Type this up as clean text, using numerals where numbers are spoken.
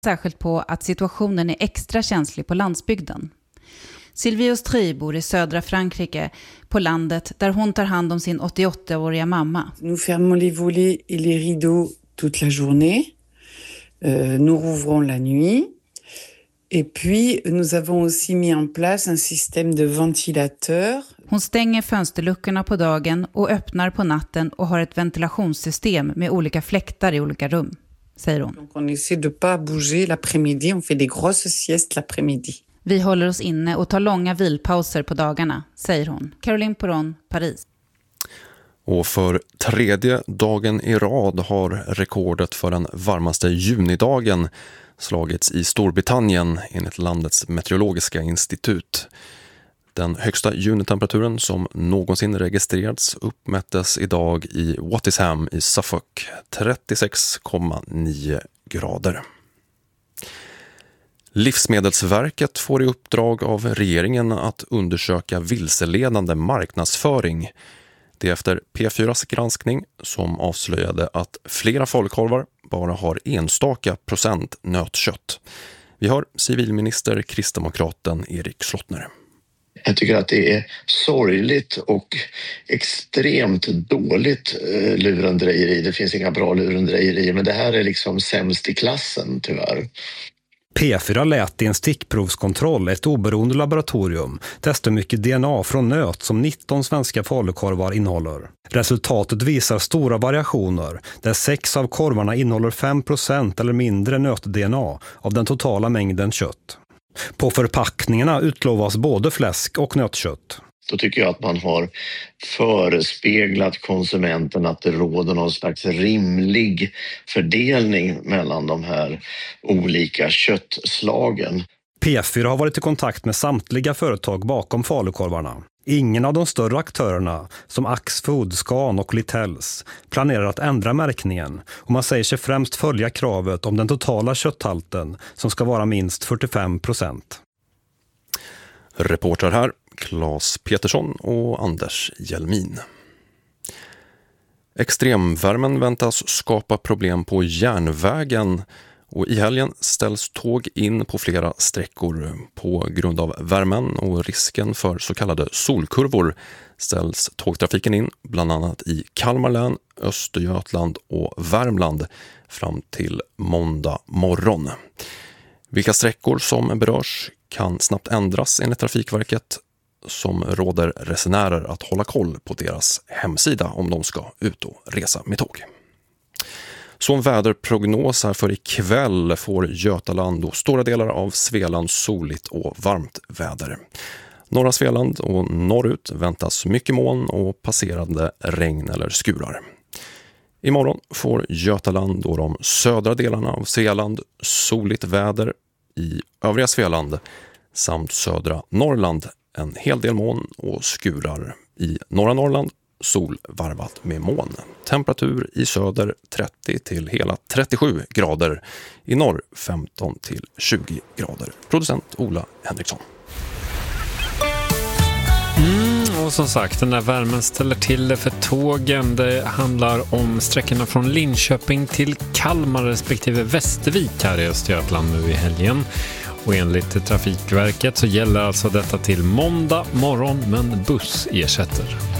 Särskilt på att situationen är extra känslig på landsbygden. Sylvie Austrie bor i södra Frankrike, på landet där hon tar hand om sin 88-åriga mamma. Nous fermons les volets et les rideaux toute la journée. Nous rouvrons la nuit. Et puis nous avons aussi mis en place un système de ventilateur. Hon stänger fönsterluckorna på dagen och öppnar på natten och har ett ventilationssystem med olika fläktar i olika rum, säger hon. Donc on essaie de pas bouger l'après-midi, on fait des grosses siestes l'après-midi. Vi håller oss inne och tar långa vilpauser på dagarna, säger hon. Caroline Poron, Paris. Och för tredje dagen i rad har rekordet för den varmaste junidagen slagits i Storbritannien enligt landets meteorologiska institut. Den högsta junitemperaturen som någonsin registrerats uppmättes idag i Wattisham i Suffolk, 36,9 grader. Livsmedelsverket får i uppdrag av regeringen att undersöka vilseledande marknadsföring. Det är efter P4s granskning som avslöjade att flera falukorvar bara har enstaka procent nötkött. Vi har civilminister kristdemokraten Erik Slottner. Jag tycker att det är sorgligt och extremt dåligt lurendrejeri. Det finns inga bra lurendrejeri, men det här är liksom sämst i klassen tyvärr. P4 lät i en stickprovskontroll ett oberoende laboratorium testa mycket DNA från nöt som 19 svenska falukorvar innehåller. Resultatet visar stora variationer där 6 av korvarna innehåller 5% eller mindre nöt-DNA av den totala mängden kött. På förpackningarna utlovas både fläsk och nötkött. Då tycker jag att man har förespeglat konsumenten att det råder någon slags rimlig fördelning mellan de här olika köttslagen. P4 har varit i kontakt med samtliga företag bakom falukorvarna. Ingen av de större aktörerna, som Axfood, Scan och Littells, planerar att ändra märkningen och man säger sig främst följa kravet om den totala kötthalten som ska vara minst 45%. Reporter här, Claes Petersson och Anders Hjelmin. Extremvärmen väntas skapa problem på järnvägen och i helgen ställs tåg in på flera sträckor. På grund av värmen och risken för så kallade solkurvor ställs tågtrafiken in bland annat i Kalmar län, Östergötland och Värmland fram till måndag morgon. Vilka sträckor som berörs kan snabbt ändras enligt Trafikverket, som råder resenärer att hålla koll på deras hemsida om de ska ut och resa med tåg. Så en väderprognos här för ikväll får Götaland och stora delar av Svealand soligt och varmt väder. Norra Svealand och norrut väntas mycket moln och passerande regn eller skurar. Imorgon får Götaland och de södra delarna av Svealand soligt väder. I övriga Svealand samt södra Norrland en hel del moln och skurar. I norra Norrland sol varvat med moln. Temperatur i söder 30 till hela 37 grader. I norr 15 till 20 grader. Producent Ola Henriksson. Och som sagt, den där värmen ställer till det för tågen. Det handlar om sträckorna från Linköping till Kalmar respektive Västervik här i Östergötland nu i helgen. Och enligt Trafikverket så gäller alltså detta till måndag morgon, men buss ersätter.